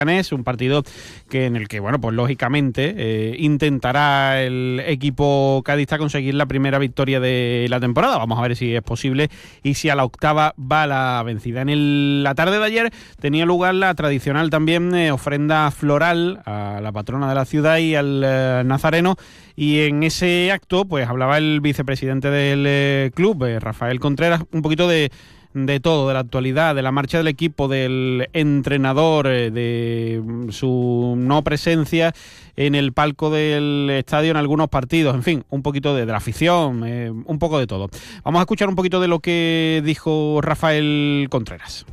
Un partido en el que, bueno, pues lógicamente intentará el equipo cadista conseguir la primera victoria de la temporada. Vamos a ver si es posible y si a la octava va la vencida. En la tarde de ayer tenía lugar la tradicional también ofrenda floral a la patrona de la ciudad y al nazareno, y en ese acto pues hablaba el vicepresidente del club, Rafael Contreras, un poquito de todo, de la actualidad, de la marcha del equipo, del entrenador, de su no presencia en el palco del estadio en algunos partidos, en fin, un poquito de la afición, un poco de todo. Vamos a escuchar un poquito de lo que dijo Rafael Contreras.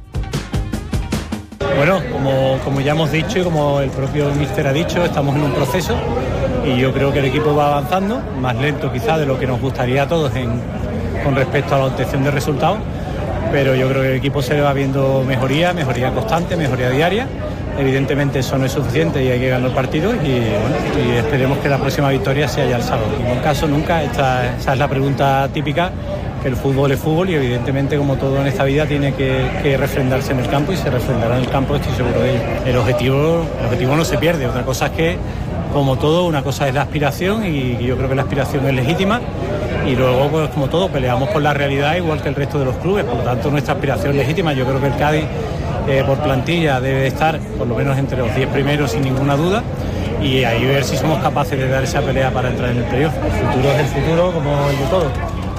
Bueno, como ya hemos dicho y como el propio míster ha dicho, estamos en un proceso y yo creo que el equipo va avanzando, más lento quizá de lo que nos gustaría a todos con respecto a la obtención de resultados. Pero yo creo que el equipo se va viendo mejoría constante, mejoría diaria. Evidentemente eso no es suficiente y hay que ganar partidos y esperemos que la próxima victoria sea ya el sábado. En ningún caso nunca, esa es la pregunta típica, que el fútbol es fútbol y evidentemente, como todo en esta vida, tiene que refrendarse en el campo y se refrendará en el campo, estoy seguro de ello. El objetivo no se pierde, otra cosa es que, como todo, una cosa es la aspiración y yo creo que la aspiración es legítima. Y luego, pues como todo, peleamos por la realidad igual que el resto de los clubes, por lo tanto nuestra aspiración es legítima. Yo creo que el Cádiz por plantilla debe estar por lo menos entre los 10 primeros sin ninguna duda, y ahí ver si somos capaces de dar esa pelea para entrar en el playoff. El futuro es el futuro, como el de todo.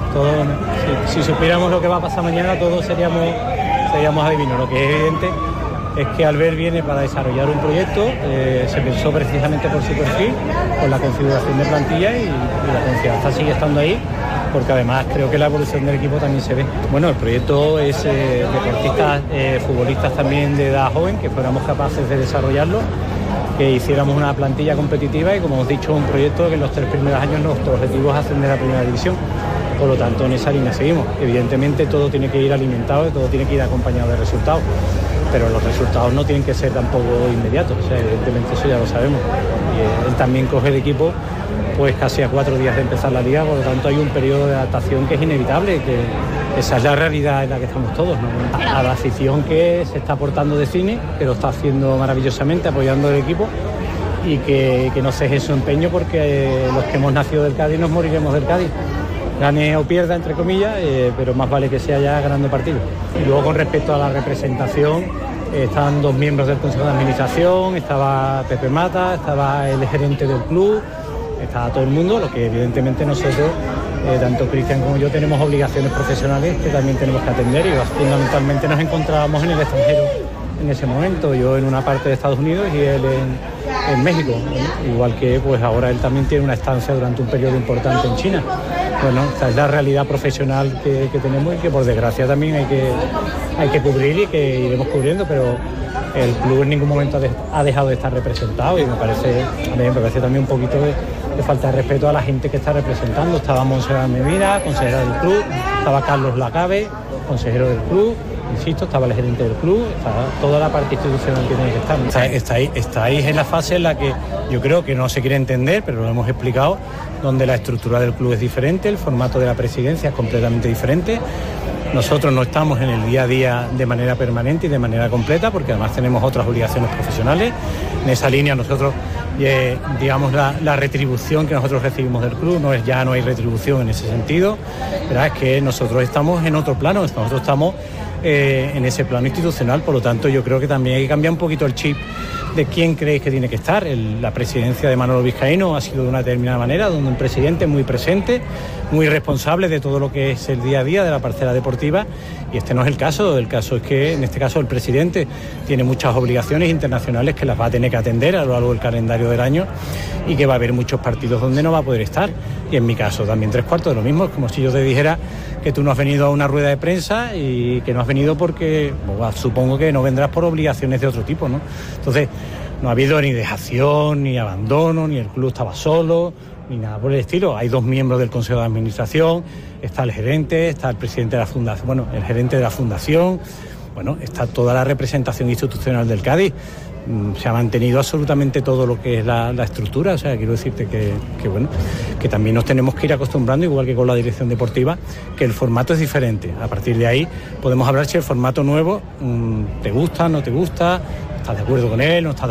Si supiéramos lo que va a pasar mañana, todos seríamos adivinos. Lo que es evidente es que Albert viene para desarrollar un proyecto, se pensó precisamente por su perfil, con la configuración de plantilla y la confianza sigue estando ahí, porque además creo que la evolución del equipo también se ve. Bueno, el proyecto es deportistas, futbolistas también de edad joven, que fuéramos capaces de desarrollarlo, que hiciéramos una plantilla competitiva y, como hemos dicho, un proyecto que en los 3 primeros años nuestro objetivo es ascender a primera división. Por lo tanto, en esa línea seguimos. Evidentemente todo tiene que ir alimentado y todo tiene que ir acompañado de resultados, pero los resultados no tienen que ser tampoco inmediatos, o sea, evidentemente eso ya lo sabemos. Y él también coge el equipo pues casi a 4 días de empezar la liga, por lo tanto hay un periodo de adaptación que es inevitable, que esa es la realidad en la que estamos todos, ¿no? A la afición que se está aportando de cine, que lo está haciendo maravillosamente, apoyando el equipo, y que no ceje su empeño, porque los que hemos nacido del Cádiz nos moriremos del Cádiz. Gane o pierda, entre comillas, pero más vale que sea ya ganando partidos. Y luego, con respecto a la representación, están 2 miembros del Consejo de Administración, estaba Pepe Mata, estaba el gerente del club, estaba todo el mundo, lo que evidentemente nosotros, tanto Cristian como yo, tenemos obligaciones profesionales que también tenemos que atender, y fundamentalmente nos encontrábamos en el extranjero en ese momento, yo en una parte de Estados Unidos y él en México, igual que pues ahora él también tiene una estancia durante un periodo importante en China. Bueno, esta es la realidad profesional que tenemos y que por desgracia también hay que cubrir y que iremos cubriendo, pero el club en ningún momento ha dejado de estar representado, y me parece también un poquito de falta de respeto a la gente que está representando. Estaba Montserrat Medina, consejera del club, estaba Carlos Lacabe, consejero del club, insisto, estaba el gerente del club, estaba toda la parte institucional que tiene que estar. Estáis en la fase en la que yo creo que no se quiere entender, pero lo hemos explicado, donde la estructura del club es diferente, el formato de la presidencia es completamente diferente. Nosotros no estamos en el día a día de manera permanente y de manera completa, porque además tenemos otras obligaciones profesionales. En esa línea nosotros, digamos, la retribución que nosotros recibimos del club ya no hay retribución en ese sentido, ¿verdad? Es que nosotros estamos en otro plano, nosotros estamos en ese plano institucional, por lo tanto yo creo que también hay que cambiar un poquito el chip de quién creéis que tiene que estar. La presidencia de Manolo Vizcaíno ha sido de una determinada manera, donde un presidente muy presente, muy responsable de todo lo que es el día a día de la parcela deportiva, y este no es el caso. El caso es que en este caso el presidente tiene muchas obligaciones internacionales que las va a tener que atender a lo largo del calendario del año, y que va a haber muchos partidos donde no va a poder estar, y en mi caso también 3/4 de lo mismo. Es como si yo te dijera que tú no has venido a una rueda de prensa y que no has venido porque, bueno, supongo que no vendrás por obligaciones de otro tipo, ¿no? Entonces, no ha habido ni dejación, ni abandono, ni el club estaba solo, ni nada por el estilo. Hay 2 miembros del Consejo de Administración, está el gerente, está el presidente de la fundación, bueno, el gerente de la fundación, bueno, está toda la representación institucional del Cádiz. Se ha mantenido absolutamente todo lo que es la estructura, o sea, quiero decirte que bueno, que también nos tenemos que ir acostumbrando, igual que con la dirección deportiva, que el formato es diferente. A partir de ahí podemos hablar si el formato nuevo te gusta, no te gusta, está de acuerdo con él, no está